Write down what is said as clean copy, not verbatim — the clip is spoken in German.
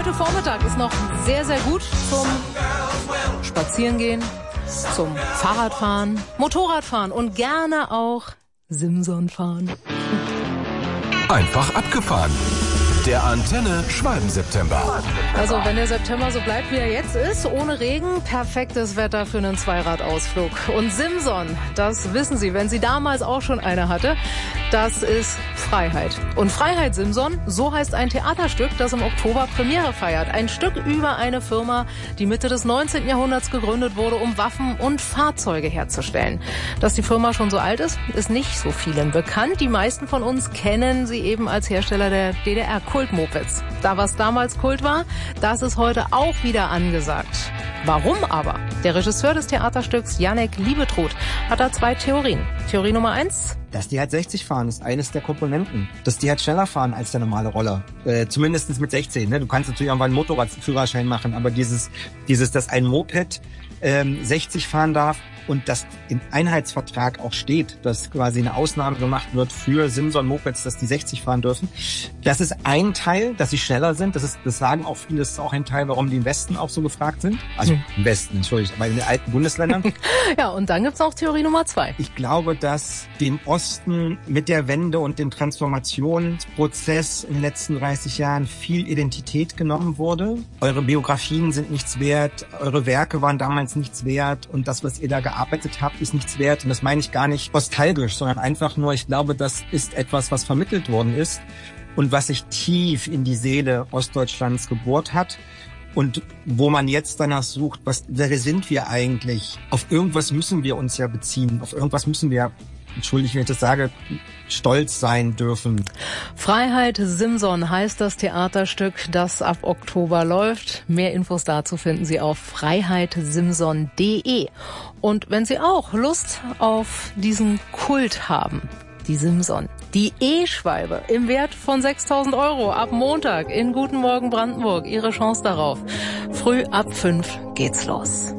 späte Vormittag ist noch sehr, sehr gut zum Spazierengehen, zum Fahrradfahren, Motorradfahren und gerne auch Simson fahren. Einfach abgefahren. Der Antenne Schwalben-September. Also wenn der September so bleibt, wie er jetzt ist, ohne Regen, perfektes Wetter für einen Zweiradausflug. Und Simson, das wissen Sie, wenn sie damals auch schon eine hatte, das ist Freiheit. Und Freiheit Simson, so heißt ein Theaterstück, das im Oktober Premiere feiert. Ein Stück über eine Firma, die Mitte des 19. Jahrhunderts gegründet wurde, um Waffen und Fahrzeuge herzustellen. Dass die Firma schon so alt ist nicht so vielen bekannt. Die meisten von uns kennen sie eben als Hersteller der DDR-Kultmopeds. Da was damals Kult war, das ist heute auch wieder angesagt. Warum aber? Der Regisseur des Theaterstücks, Janek Liebetrud, hat da zwei Theorien. Theorie Nummer 1. Dass die halt 60 fahren, ist eines der Komponenten. Dass die halt schneller fahren als der normale Roller. Zumindest mit 16. Ne? Du kannst natürlich irgendwann einen Motorradführerschein machen, aber dass ein Moped 60 fahren darf und dass im Einheitsvertrag auch steht, dass quasi eine Ausnahme gemacht wird für Simson-Mopeds, dass die 60 fahren dürfen. Das ist ein Teil, dass sie schneller sind. Das sagen auch viele, das ist auch ein Teil, warum die im Westen auch so gefragt sind. Also im Westen, Entschuldigung, aber in den alten Bundesländern. Ja, und dann gibt's auch Theorie Nummer 2. Ich glaube, dass dem Osten mit der Wende und dem Transformationsprozess in den letzten 30 Jahren viel Identität genommen wurde. Eure Biografien sind nichts wert, eure Werke waren damals nichts wert und das, was ihr da gearbeitet habt, ist nichts wert. Und das meine ich gar nicht nostalgisch, sondern einfach nur, ich glaube, das ist etwas, was vermittelt worden ist und was sich tief in die Seele Ostdeutschlands gebohrt hat. Und wo man jetzt danach sucht, wer sind wir eigentlich? Auf irgendwas müssen wir uns ja beziehen. Auf irgendwas müssen wir, entschuldige, wenn ich das sage, stolz sein dürfen. Freiheit Simson heißt das Theaterstück, das ab Oktober läuft. Mehr Infos dazu finden Sie auf freiheitsimson.de. Und wenn Sie auch Lust auf diesen Kult haben, die Simson, die E-Schwalbe im Wert von 6.000 € ab Montag in Guten Morgen Brandenburg. Ihre Chance darauf. Früh ab 5 geht's los.